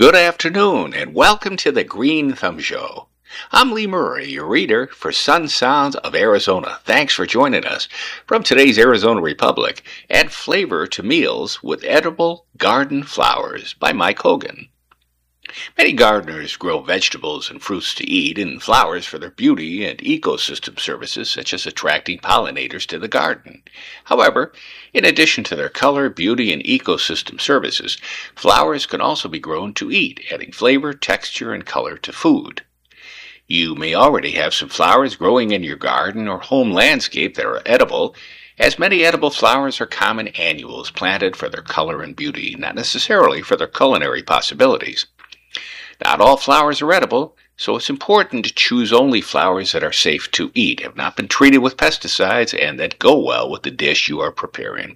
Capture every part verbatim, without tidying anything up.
Good afternoon, and welcome to the Green Thumb Show. I'm Lee Murray, your reader for Sun Sounds of Arizona. Thanks for joining us. From today's Arizona Republic, add flavor to meals with edible garden flowers by Mike Hogan. Many gardeners grow vegetables and fruits to eat and flowers for their beauty and ecosystem services, such as attracting pollinators to the garden. However, in addition to their color, beauty, and ecosystem services, flowers can also be grown to eat, adding flavor, texture, and color to food. You may already have some flowers growing in your garden or home landscape that are edible, as many edible flowers are common annuals planted for their color and beauty, not necessarily for their culinary possibilities. Not all flowers are edible, so it's important to choose only flowers that are safe to eat, have not been treated with pesticides, and that go well with the dish you are preparing.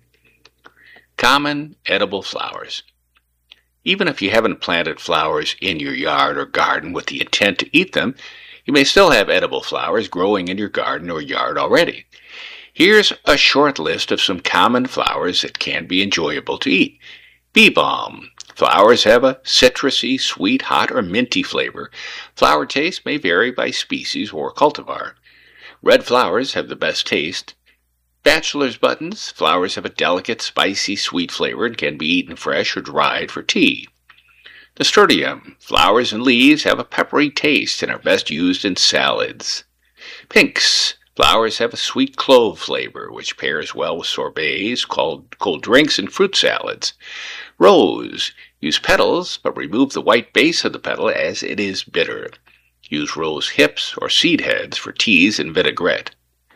Common edible flowers. Even if you haven't planted flowers in your yard or garden with the intent to eat them, you may still have edible flowers growing in your garden or yard already. Here's a short list of some common flowers that can be enjoyable to eat. Bee balm. Flowers have a citrusy, sweet, hot, or minty flavor. Flower taste may vary by species or cultivar. Red flowers have the best taste. Bachelor's buttons. Flowers have a delicate, spicy, sweet flavor and can be eaten fresh or dried for tea. Nasturtium. Flowers and leaves have a peppery taste and are best used in salads. Pinks. Flowers have a sweet clove flavor, which pairs well with sorbets, cold, cold drinks, and fruit salads. Rose. Use petals, but remove the white base of the petal as it is bitter. Use rose hips or seed heads for teas and vinaigrette.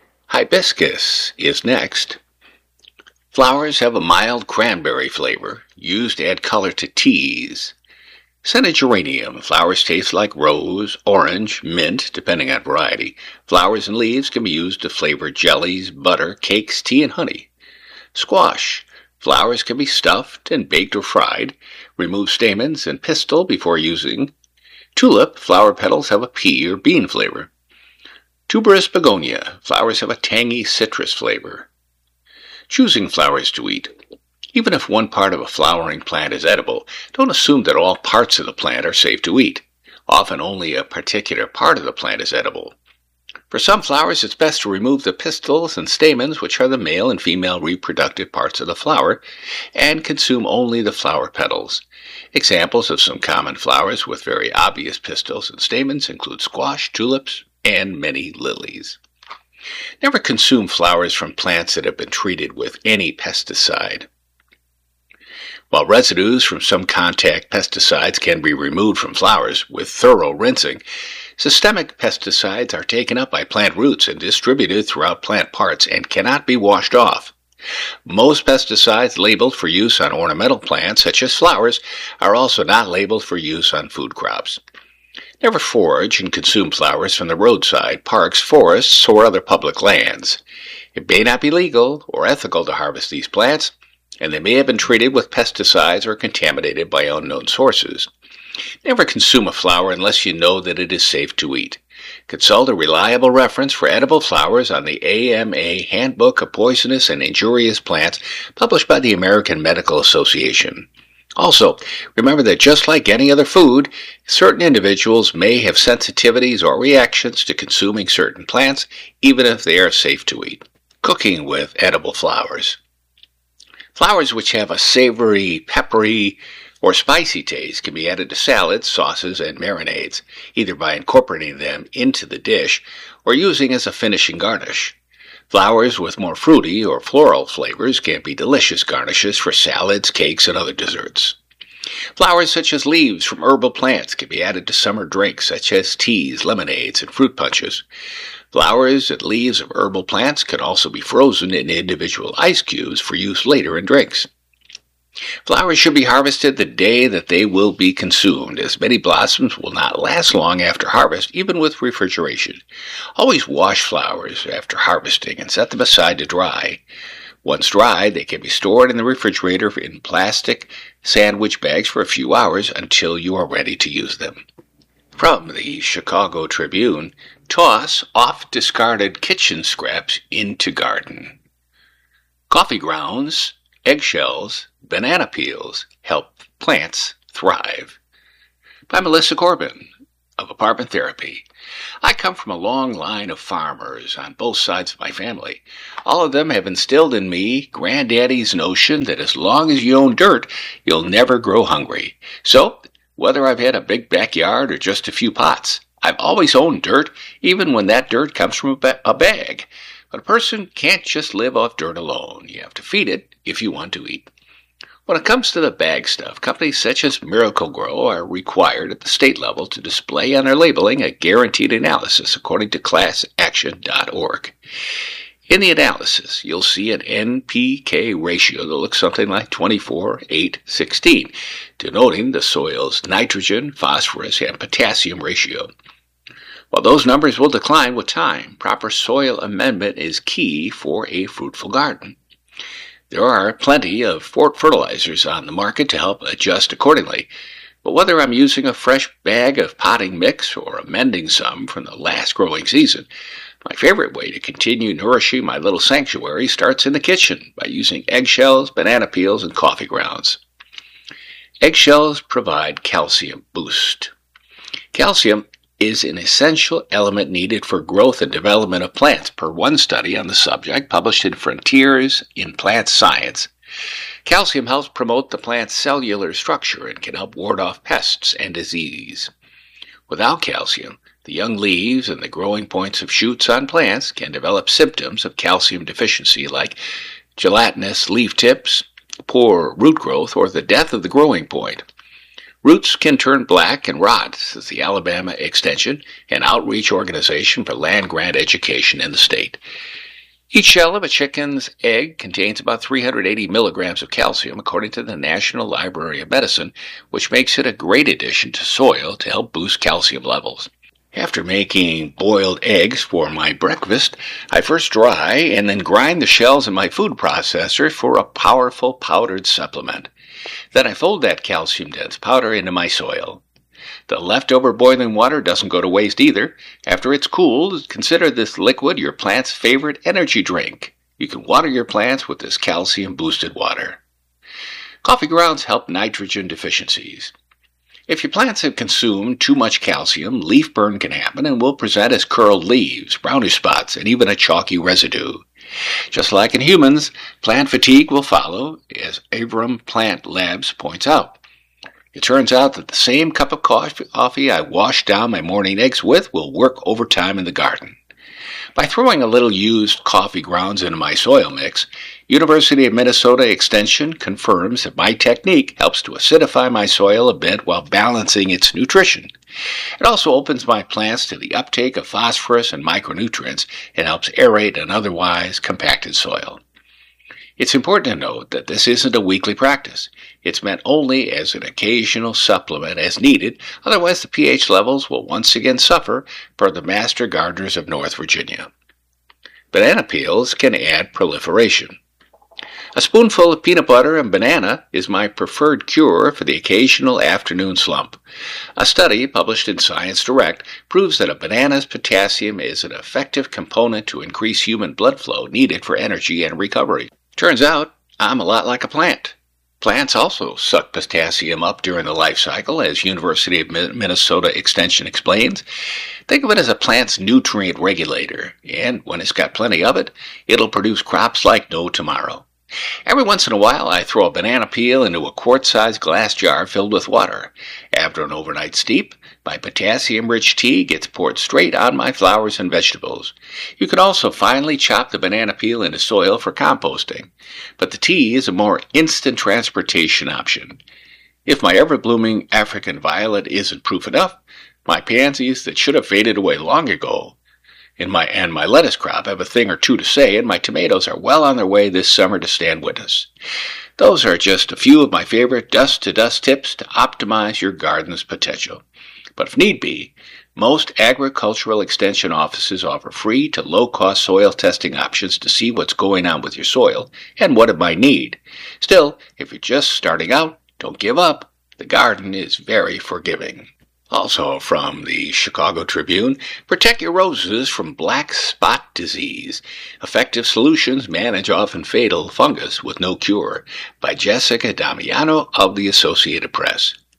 Hibiscus is next. Flowers have a mild cranberry flavor, used to add color to teas. Scented geranium. Flowers taste like rose, orange, mint, depending on variety. Flowers and leaves can be used to flavor jellies, butter, cakes, tea, and honey. Squash. Flowers can be stuffed and baked or fried. Remove stamens and pistil before using. Tulip. Flower petals have a pea or bean flavor. Tuberous begonia. Flowers have a tangy citrus flavor. Choosing flowers to eat. Even if one part of a flowering plant is edible, don't assume that all parts of the plant are safe to eat. Often only a particular part of the plant is edible. For some flowers, it's best to remove the pistils and stamens, which are the male and female reproductive parts of the flower, and consume only the flower petals. Examples of some common flowers with very obvious pistils and stamens include squash, tulips, and many lilies. Never consume flowers from plants that have been treated with any pesticide. While residues from some contact pesticides can be removed from flowers with thorough rinsing, systemic pesticides are taken up by plant roots and distributed throughout plant parts and cannot be washed off. Most pesticides labeled for use on ornamental plants, such as flowers, are also not labeled for use on food crops. Never forage and consume flowers from the roadside, parks, forests, or other public lands. It may not be legal or ethical to harvest these plants, and they may have been treated with pesticides or contaminated by unknown sources. Never consume a flower unless you know that it is safe to eat. Consult a reliable reference for edible flowers on the A M A Handbook of Poisonous and Injurious Plants, published by the American Medical Association. Also, remember that just like any other food, certain individuals may have sensitivities or reactions to consuming certain plants, even if they are safe to eat. Cooking with edible flowers. Flowers which have a savory, peppery, or spicy taste can be added to salads, sauces, and marinades, either by incorporating them into the dish or using as a finishing garnish. Flowers with more fruity or floral flavors can be delicious garnishes for salads, cakes, and other desserts. Flowers such as leaves from herbal plants can be added to summer drinks such as teas, lemonades, and fruit punches. Flowers and leaves of herbal plants can also be frozen in individual ice cubes for use later in drinks. Flowers should be harvested the day that they will be consumed, as many blossoms will not last long after harvest, even with refrigeration. Always wash flowers after harvesting and set them aside to dry. Once dried, they can be stored in the refrigerator in plastic sandwich bags for a few hours until you are ready to use them. From the Chicago Tribune, toss off discarded kitchen scraps into garden. Coffee grounds, eggshells, banana peels help plants thrive. by Melissa Corbin of Apartment Therapy. I come from a long line of farmers on both sides of my family. All of them have instilled in me Granddaddy's notion that as long as you own dirt, you'll never grow hungry. So, whether I've had a big backyard or just a few pots, I've always owned dirt, even when that dirt comes from a, ba- a bag. But a person can't just live off dirt alone. You have to feed it if you want to eat. When it comes to the bag stuff, companies such as Miracle-Gro are required at the state level to display on their labeling a guaranteed analysis according to class action dot org. In the analysis, you'll see an N P K ratio that looks something like twenty-four, eight, sixteen, denoting the soil's nitrogen, phosphorus, and potassium ratio. While those numbers will decline with time, proper soil amendment is key for a fruitful garden. There are plenty of fertilizers on the market to help adjust accordingly, but whether I'm using a fresh bag of potting mix or amending some from the last growing season, my favorite way to continue nourishing my little sanctuary starts in the kitchen by using eggshells, banana peels, and coffee grounds. Eggshells provide calcium boost. Calcium is an essential element needed for growth and development of plants, per one study on the subject published in Frontiers in Plant Science. Calcium helps promote the plant's cellular structure and can help ward off pests and disease. Without calcium, the young leaves and the growing points of shoots on plants can develop symptoms of calcium deficiency like gelatinous leaf tips, poor root growth, or the death of the growing point. Roots can turn black and rot, says the Alabama Extension, an outreach organization for land-grant education in the state. Each shell of a chicken's egg contains about three hundred eighty milligrams of calcium, according to the National Library of Medicine, which makes it a great addition to soil to help boost calcium levels. After making boiled eggs for my breakfast, I first dry and then grind the shells in my food processor for a powerful powdered supplement. Then I fold that calcium-dense powder into my soil. The leftover boiling water doesn't go to waste either. After it's cooled, consider this liquid your plant's favorite energy drink. You can water your plants with this calcium-boosted water. Coffee grounds help nitrogen deficiencies. If your plants have consumed too much calcium, leaf burn can happen and will present as curled leaves, brownish spots, and even a chalky residue. Just like in humans, plant fatigue will follow, as Avram Plant Labs points out. It turns out that the same cup of coffee I wash down my morning eggs with will work overtime in the garden. By throwing a little used coffee grounds into my soil mix, University of Minnesota Extension confirms that my technique helps to acidify my soil a bit while balancing its nutrition. It also opens my plants to the uptake of phosphorus and micronutrients and helps aerate an otherwise compacted soil. It's important to note that this isn't a weekly practice. It's meant only as an occasional supplement as needed, otherwise the pH levels will once again suffer, per the Master Gardeners of North Virginia. Banana peels can add proliferation. A spoonful of peanut butter and banana is my preferred cure for the occasional afternoon slump. A study published in Science Direct proves that a banana's potassium is an effective component to increase human blood flow needed for energy and recovery. Turns out, I'm a lot like a plant. Plants also suck potassium up during the life cycle, as University of Minnesota Extension explains. Think of it as a plant's nutrient regulator, and when it's got plenty of it, it'll produce crops like no tomorrow. Every once in a while, I throw a banana peel into a quart-sized glass jar filled with water. After an overnight steep, my potassium-rich tea gets poured straight on my flowers and vegetables. You can also finely chop the banana peel into soil for composting, but the tea is a more instant transportation option. If my ever-blooming African violet isn't proof enough, my pansies that should have faded away long ago In my, and my lettuce crop have a thing or two to say, and my tomatoes are well on their way this summer to stand witness. Those are just a few of my favorite dust-to-dust tips to optimize your garden's potential. But if need be, most agricultural extension offices offer free to low-cost soil testing options to see what's going on with your soil and what it might need. Still, if you're just starting out, don't give up. The garden is very forgiving. Also from the Chicago Tribune, protect your roses from black spot disease. Effective solutions manage often fatal fungus with no cure, by Jessica Damiano of the Associated Press.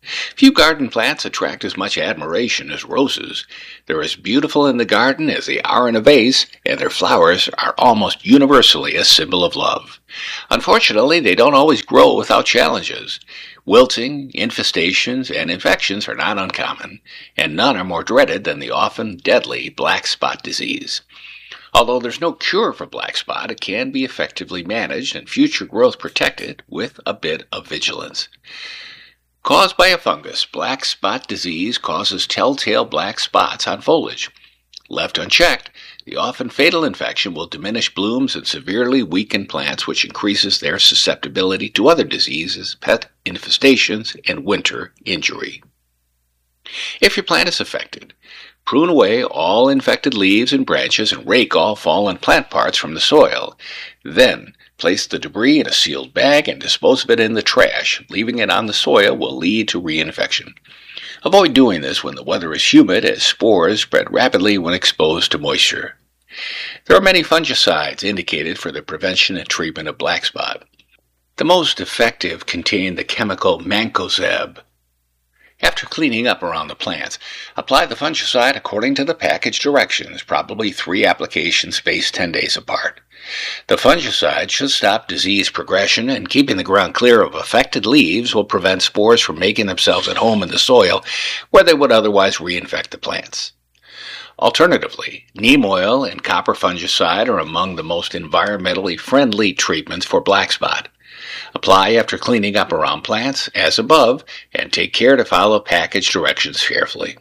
Few garden plants attract as much admiration as roses. They're as beautiful in the garden as they are in a vase, and their flowers are almost universally a symbol of love. Unfortunately, they don't always grow without challenges. Wilting, infestations, and infections are not uncommon, and none are more dreaded than the often deadly black spot disease. Although there's no cure for black spot, it can be effectively managed and future growth protected with a bit of vigilance. Caused by a fungus, black spot disease causes telltale black spots on foliage. Left unchecked, the often fatal infection will diminish blooms and severely weaken plants, which increases their susceptibility to other diseases, pest infestations, and winter injury. If your plant is affected, prune away all infected leaves and branches and rake all fallen plant parts from the soil. Then, place the debris in a sealed bag and dispose of it in the trash. Leaving it on the soil will lead to reinfection. Avoid doing this when the weather is humid, as spores spread rapidly when exposed to moisture. There are many fungicides indicated for the prevention and treatment of black spot. The most effective contain the chemical mancozeb. After cleaning up around the plants, apply the fungicide according to the package directions, probably three applications spaced ten days apart. The fungicide should stop disease progression, and keeping the ground clear of affected leaves will prevent spores from making themselves at home in the soil where they would otherwise reinfect the plants. Alternatively, neem oil and copper fungicide are among the most environmentally friendly treatments for black spot. Apply after cleaning up around plants, as above, and take care to follow package directions carefully.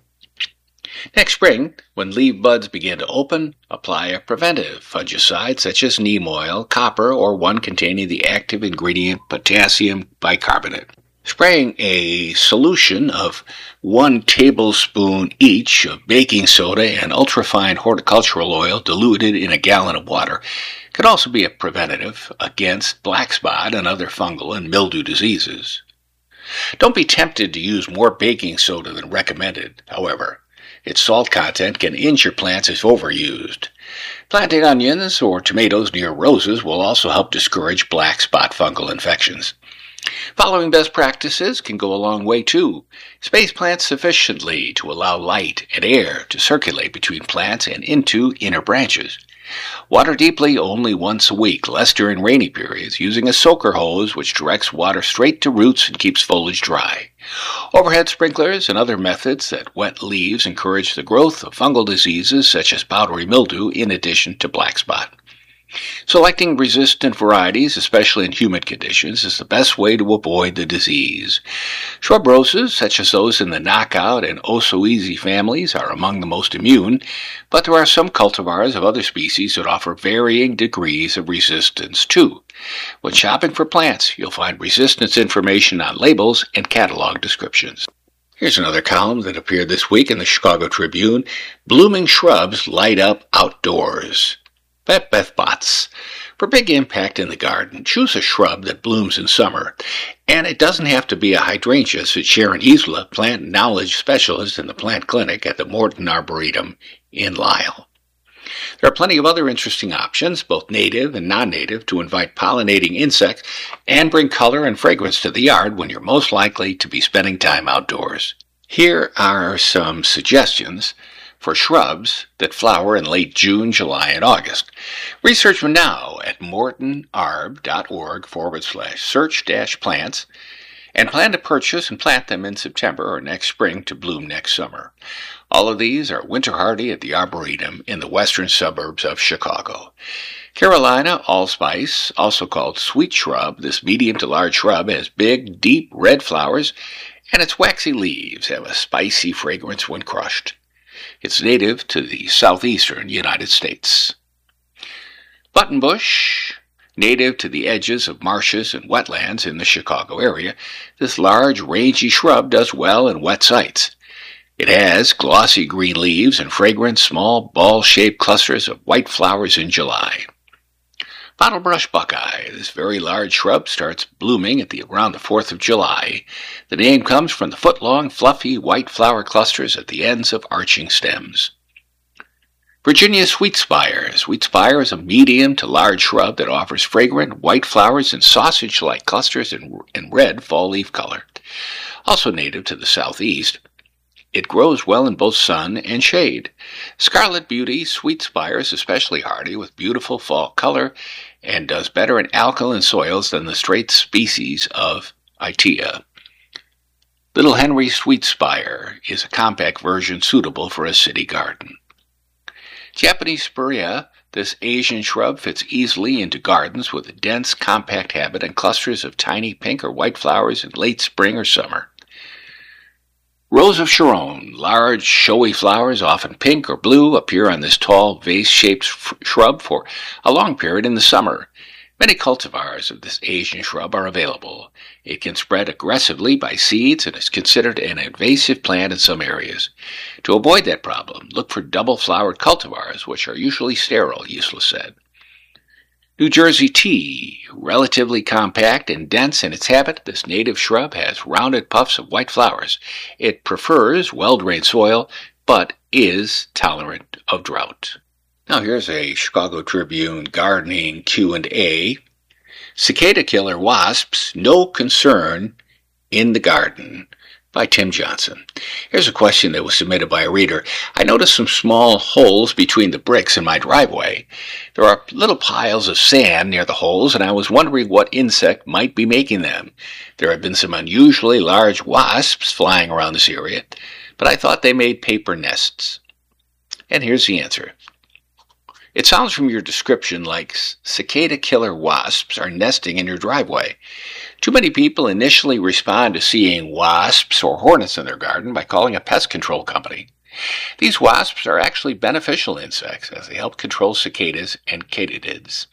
Next spring, when leaf buds begin to open, apply a preventive fungicide such as neem oil, copper, or one containing the active ingredient potassium bicarbonate. Spraying a solution of one tablespoon each of baking soda and ultrafine horticultural oil diluted in a gallon of water can also be a preventative against black spot and other fungal and mildew diseases. Don't be tempted to use more baking soda than recommended, however. Its salt content can injure plants if overused. Planting onions or tomatoes near roses will also help discourage black spot fungal infections. Following best practices can go a long way too. Space plants sufficiently to allow light and air to circulate between plants and into inner branches. Water deeply only once a week, less during rainy periods, using a soaker hose which directs water straight to roots and keeps foliage dry. Overhead sprinklers and other methods that wet leaves encourage the growth of fungal diseases such as powdery mildew in addition to black spot. Selecting resistant varieties, especially in humid conditions, is the best way to avoid the disease. Shrub roses, such as those in the knockout and oh so easy families, are among the most immune, but there are some cultivars of other species that offer varying degrees of resistance too. When shopping for plants, you'll find resistance information on labels and catalog descriptions. Here's another column that appeared this week in the Chicago Tribune. Blooming shrubs light up outdoors. Beth Beth Botts. For big impact in the garden, choose a shrub that blooms in summer. And it doesn't have to be a hydrangea, said Sharon Isla, plant knowledge specialist in the plant clinic at the Morton Arboretum in Lisle. There are plenty of other interesting options, both native and non-native, to invite pollinating insects and bring color and fragrance to the yard when you're most likely to be spending time outdoors. Here are some suggestions for shrubs that flower in late June, July, and August. Research them now at mortonarb.org forward slash search dash plants and plan to purchase and plant them in September or next spring to bloom next summer. All of these are winter hardy at the Arboretum in the western suburbs of Chicago. Carolina allspice, also called sweet shrub, this medium to large shrub has big, deep red flowers, and its waxy leaves have a spicy fragrance when crushed. It's native to the southeastern United States. Buttonbush, native to the edges of marshes and wetlands in the Chicago area, this large, rangy shrub does well in wet sites. It has glossy green leaves and fragrant, small, ball-shaped clusters of white flowers in July. Bottlebrush buckeye, this very large shrub starts blooming at the around the fourth of July. The name comes from the foot-long, fluffy, white flower clusters at the ends of arching stems. Virginia sweetspire. Sweetspire is a medium to large shrub that offers fragrant white flowers in sausage-like clusters in, in red fall leaf color. Also native to the southeast, it grows well in both sun and shade. Scarlet Beauty Sweet Spire is especially hardy with beautiful fall color and does better in alkaline soils than the straight species of Itea. Little Henry Sweet Spire is a compact version suitable for a city garden. Japanese Spirea, this Asian shrub fits easily into gardens with a dense, compact habit and clusters of tiny pink or white flowers in late spring or summer. Rose of Sharon, large, showy flowers, often pink or blue, appear on this tall, vase-shaped f- shrub for a long period in the summer. Many cultivars of this Asian shrub are available. It can spread aggressively by seeds and is considered an invasive plant in some areas. To avoid that problem, look for double-flowered cultivars, which are usually sterile, Useless said. New Jersey tea, relatively compact and dense in its habit, this native shrub has rounded puffs of white flowers. It prefers well-drained soil, but is tolerant of drought. Now here's a Chicago Tribune gardening Q and A. Cicada killer wasps, no concern in the garden, by Tim Johnson. Here's a question that was submitted by a reader. I noticed some small holes between the bricks in my driveway. There are little piles of sand near the holes, and I was wondering what insect might be making them. There have been some unusually large wasps flying around this area, but I thought they made paper nests. And here's the answer. It sounds from your description like cicada killer wasps are nesting in your driveway. Too many people initially respond to seeing wasps or hornets in their garden by calling a pest control company. These wasps are actually beneficial insects as they help control cicadas and katydids.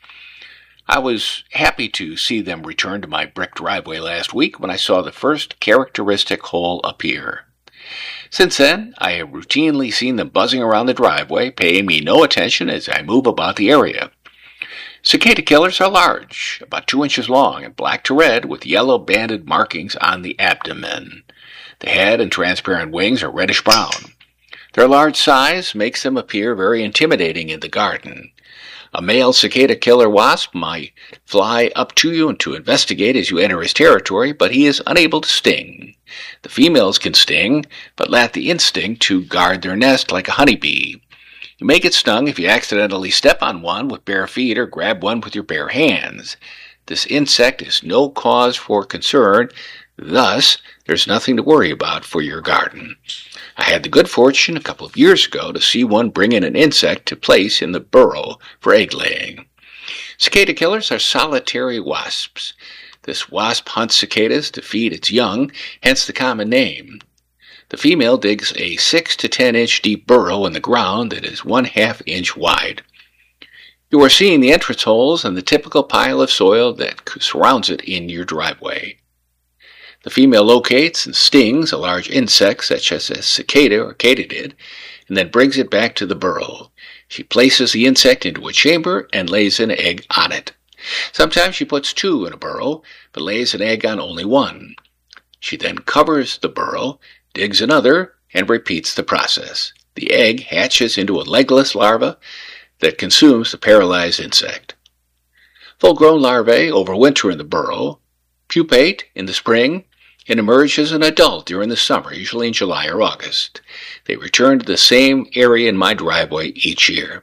I was happy to see them return to my brick driveway last week when I saw the first characteristic hole appear. Since then, I have routinely seen them buzzing around the driveway, paying me no attention as I move about the area. Cicada killers are large, about two inches long and black to red with yellow banded markings on the abdomen. The head and transparent wings are reddish-brown. Their large size makes them appear very intimidating in the garden. A male cicada killer wasp might fly up to you and to investigate as you enter his territory, but he is unable to sting. The females can sting, but lack the instinct to guard their nest like a honeybee. You may get stung if you accidentally step on one with bare feet or grab one with your bare hands. This insect is no cause for concern, thus there's nothing to worry about for your garden. I had the good fortune a couple of years ago to see one bring in an insect to place in the burrow for egg laying. Cicada killers are solitary wasps. This wasp hunts cicadas to feed its young, hence the common name. The female digs a six to ten inch deep burrow in the ground that is one half inch wide. You are seeing the entrance holes and the typical pile of soil that surrounds it in your driveway. The female locates and stings a large insect such as a cicada or katydid, and then brings it back to the burrow. She places the insect into a chamber and lays an egg on it. Sometimes she puts two in a burrow, but lays an egg on only one. She then covers the burrow, digs another, and repeats the process. The egg hatches into a legless larva that consumes the paralyzed insect. Full-grown larvae overwinter in the burrow, pupate in the spring, and emerge as an adult during the summer, usually in July or August. They return to the same area in my driveway each year.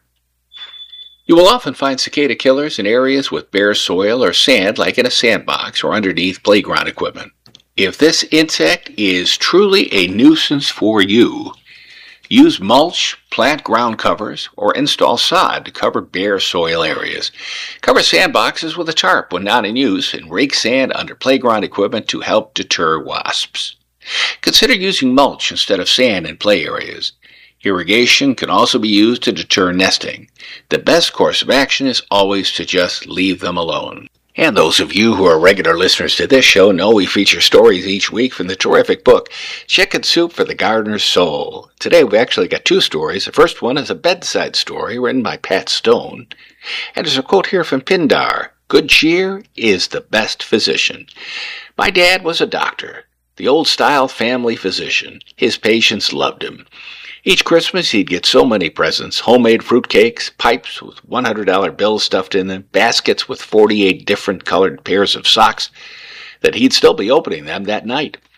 You will often find cicada killers in areas with bare soil or sand, like in a sandbox or underneath playground equipment. If this insect is truly a nuisance for you, use mulch, plant ground covers, or install sod to cover bare soil areas. Cover sandboxes with a tarp when not in use and rake sand under playground equipment to help deter wasps. Consider using mulch instead of sand in play areas. Irrigation can also be used to deter nesting. The best course of action is always to just leave them alone. And those of you who are regular listeners to this show know we feature stories each week from the terrific book, Chicken Soup for the Gardener's Soul. Today we actually got two stories. The first one is a bedside story written by Pat Stone. And there's a quote here from Pindar, "Good cheer is the best physician." My dad was a doctor, the old-style family physician. His patients loved him. Each Christmas he'd get so many presents, homemade fruitcakes, pipes with one hundred dollar bills stuffed in them, baskets with forty-eight different colored pairs of socks, that he'd still be opening them that night.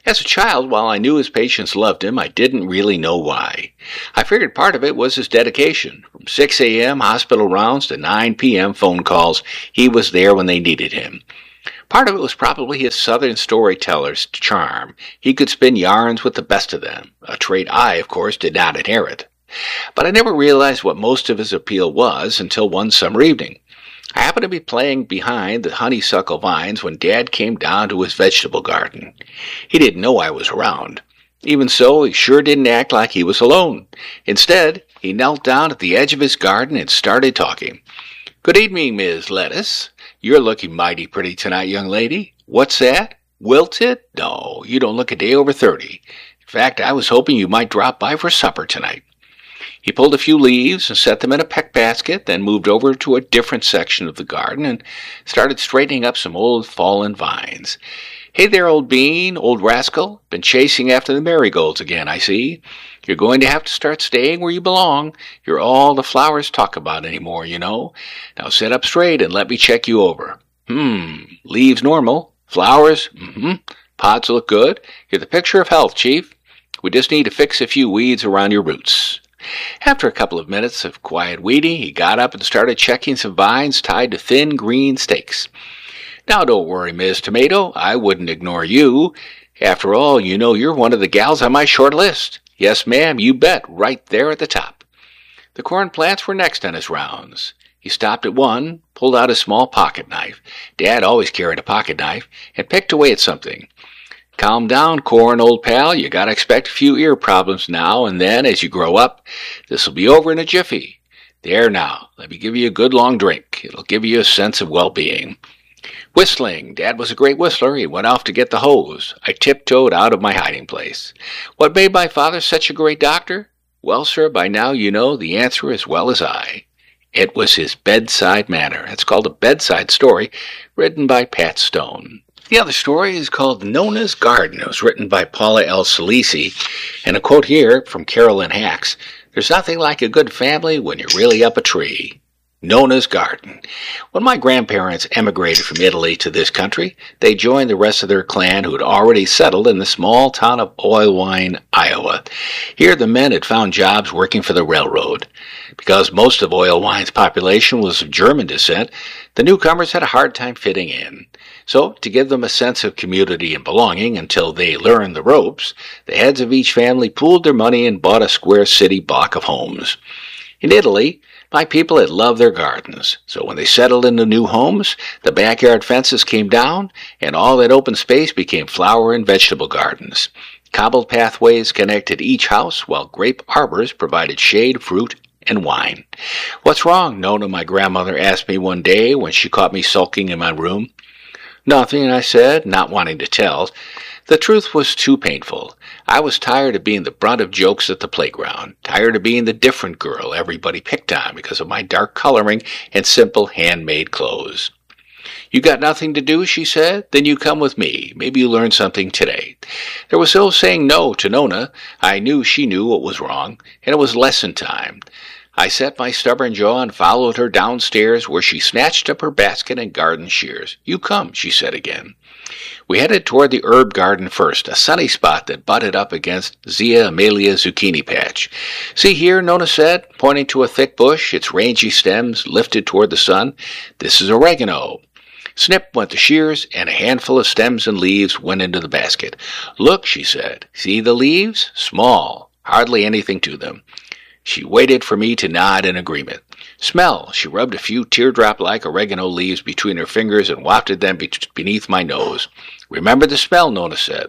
As a child, while I knew his patients loved him, I didn't really know why. I figured part of it was his dedication. From six a.m. hospital rounds to nine p.m. phone calls, he was there when they needed him. Part of it was probably his southern storyteller's charm. He could spin yarns with the best of them, a trait I, of course, did not inherit. But I never realized what most of his appeal was until one summer evening. I happened to be playing behind the honeysuckle vines when Dad came down to his vegetable garden. He didn't know I was around. Even so, he sure didn't act like he was alone. Instead, he knelt down at the edge of his garden and started talking. "Good evening, Miss Lettuce. You're looking mighty pretty tonight, young lady. What's that? Wilted? No, you don't look a day over thirty. In fact, I was hoping you might drop by for supper tonight." He pulled a few leaves and set them in a peck basket, then moved over to a different section of the garden and started straightening up some old fallen vines. "Hey there, old bean, old rascal. Been chasing after the marigolds again, I see. You're going to have to start staying where you belong. You're all the flowers talk about anymore, you know. Now sit up straight and let me check you over. Hmm, leaves normal. Flowers? Mm-hmm. Pods look good. You're the picture of health, Chief. We just need to fix a few weeds around your roots." After a couple of minutes of quiet weeding, he got up and started checking some vines tied to thin green stakes. "Now don't worry, Miss Tomato. I wouldn't ignore you. After all, you know you're one of the gals on my short list. Yes, ma'am, you bet, right there at the top." The corn plants were next on his rounds. He stopped at one, pulled out a small pocket knife. Dad always carried a pocket knife, and picked away at something. "Calm down, corn, old pal. You gotta expect a few ear problems now and then as you grow up. This'll be over in a jiffy. There now, let me give you a good long drink. It'll give you a sense of well-being." Whistling. Dad was a great whistler. He went off to get the hose. I tiptoed out of my hiding place. What made my father such a great doctor? Well, sir, by now you know the answer as well as I. It was his bedside manner. It's called a bedside story, written by Pat Stone. The other story is called Nona's Garden. It was written by Paula L. Salisi. And a quote here from Carolyn Hacks: "There's nothing like a good family when you're really up a tree." Nona's Garden. When my grandparents emigrated from Italy to this country, they joined the rest of their clan who had already settled in the small town of Oilwine, Iowa. Here the men had found jobs working for the railroad. Because most of Oilwine's population was of German descent, the newcomers had a hard time fitting in. So, to give them a sense of community and belonging until they learned the ropes, the heads of each family pooled their money and bought a square city block of homes. In Italy, my people had loved their gardens, so when they settled into new homes, the backyard fences came down, and all that open space became flower and vegetable gardens. Cobbled pathways connected each house, while grape arbors provided shade, fruit, and wine. "What's wrong, Nona?" my grandmother asked me one day when she caught me sulking in my room. "Nothing," I said, not wanting to tell. The truth was too painful. I was tired of being the brunt of jokes at the playground, tired of being the different girl everybody picked on because of my dark coloring and simple handmade clothes. "You got nothing to do," she said? "Then you come with me. Maybe you learn something today." There was no saying no to Nona. I knew she knew what was wrong, and it was lesson time. I set my stubborn jaw and followed her downstairs, where she snatched up her basket and garden shears. "You come," she said again. We headed toward the herb garden first, a sunny spot that butted up against Zia Amelia zucchini patch. "See here," Nona said, pointing to a thick bush, its rangy stems lifted toward the sun. "This is oregano." Snip went the shears, and a handful of stems and leaves went into the basket. "Look," she said. "See the leaves? Small. Hardly anything to them." She waited for me to nod in agreement. "Smell." She rubbed a few teardrop-like oregano leaves between her fingers and wafted them be- beneath my nose. "Remember the smell," Nona said.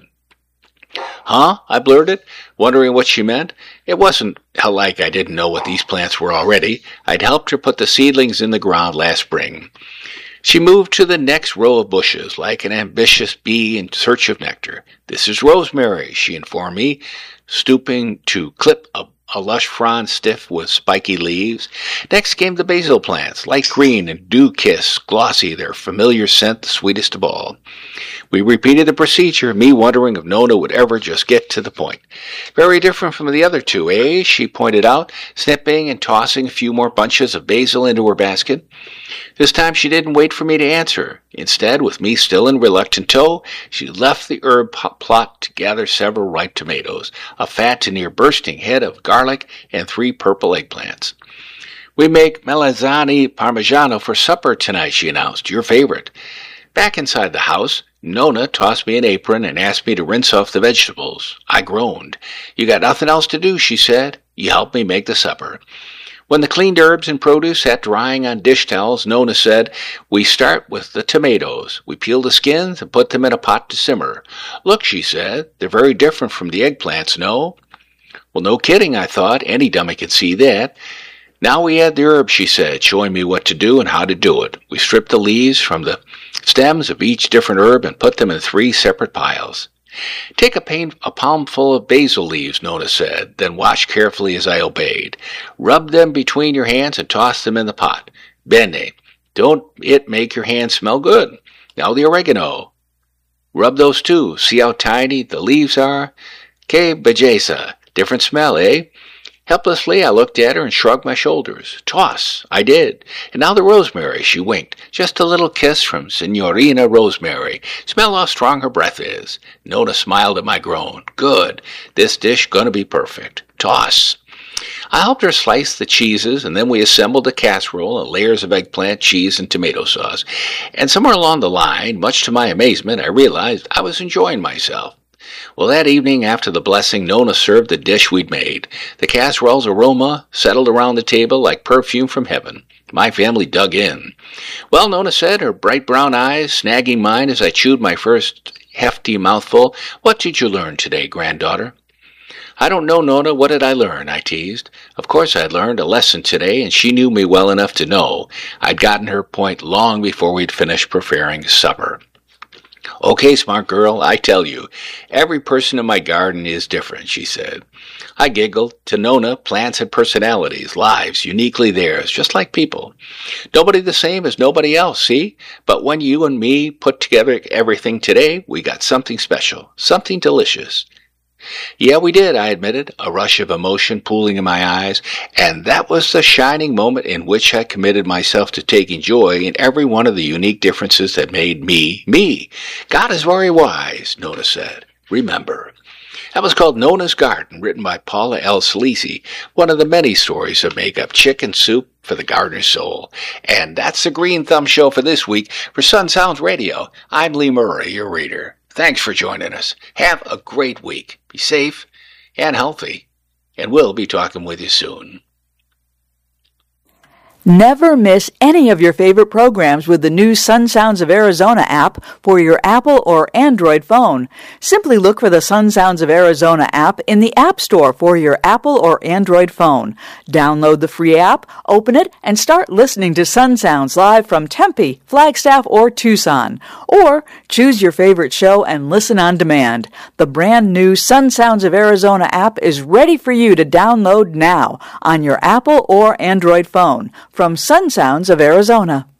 "Huh?" I blurted, wondering what she meant. It wasn't like I didn't know what these plants were already. I'd helped her put the seedlings in the ground last spring. She moved to the next row of bushes, like an ambitious bee in search of nectar. "This is rosemary," she informed me, stooping to clip a a lush frond stiff with spiky leaves. Next came the basil plants, light green and dew-kissed, glossy, their familiar scent the sweetest of all. We repeated the procedure, me wondering if Nona would ever just get to the point. "Very different from the other two, eh?" she pointed out, snipping and tossing a few more bunches of basil into her basket. This time she didn't wait for me to answer. Instead, with me still in reluctant tow, she left the herb plot to gather several ripe tomatoes, a fat to near bursting head of garlic, and three purple eggplants. "We make melanzane parmigiano for supper tonight," she announced. "Your favorite." Back inside the house, Nona tossed me an apron and asked me to rinse off the vegetables. I groaned. "You got nothing else to do," she said. "You help me make the supper." When the cleaned herbs and produce sat drying on dish towels, Nona said, "We start with the tomatoes. We peel the skins and put them in a pot to simmer. Look," she said, "they're very different from the eggplants, no?" Well, no kidding, I thought. Any dummy could see that. "Now we add the herbs," she said, showing me what to do and how to do it. We stripped the leaves from the stems of each different herb and put them in three separate piles. "Take a, pain, a palmful of basil leaves," Nona said, "then wash carefully as I obeyed. Rub them between your hands and toss them in the pot. Bene, don't it make your hands smell good? Now the oregano. Rub those too. See how tiny the leaves are? Que belleza. Different smell, eh?" Helplessly, I looked at her and shrugged my shoulders. "Toss." I did. "And now the rosemary," she winked. "Just a little kiss from Signorina Rosemary. Smell how strong her breath is." Nona smiled at my groan. "Good. This dish gonna be perfect. Toss." I helped her slice the cheeses, and then we assembled a casserole and layers of eggplant, cheese, and tomato sauce. And somewhere along the line, much to my amazement, I realized I was enjoying myself. Well, that evening after the blessing, Nona served the dish we'd made. The casserole's aroma settled around the table like perfume from heaven. My family dug in. "Well," Nona said, her bright brown eyes snagging mine as I chewed my first hefty mouthful, "what did you learn today, granddaughter?" "I don't know, Nona. What did I learn?" I teased. Of course I'd learned a lesson today, and she knew me well enough to know. I'd gotten her point long before we'd finished preparing supper. "Okay, smart girl, I tell you, every person in my garden is different," she said. I giggled. To Nona, plants had personalities, lives, uniquely theirs, just like people. Nobody the same as nobody else, see? But when you and me put together everything today, we got something special, something delicious. "Yeah, we did," I admitted, a rush of emotion pooling in my eyes, and that was the shining moment in which I committed myself to taking joy in every one of the unique differences that made me, me. "God is very wise," Nona said. "Remember." That was called Nona's Garden, written by Paula L. Sleazy, one of the many stories that make up Chicken Soup for the Gardener's Soul. And that's the Green Thumb Show for this week. For Sun Sounds Radio, I'm Lee Murray, your reader. Thanks for joining us. Have a great week. Be safe and healthy, and we'll be talking with you soon. Never miss any of your favorite programs with the new Sun Sounds of Arizona app for your Apple or Android phone. Simply look for the Sun Sounds of Arizona app in the App Store for your Apple or Android phone. Download the free app, open it, and start listening to Sun Sounds live from Tempe, Flagstaff, or Tucson. Or choose your favorite show and listen on demand. The brand new Sun Sounds of Arizona app is ready for you to download now on your Apple or Android phone. From Sun Sounds of Arizona.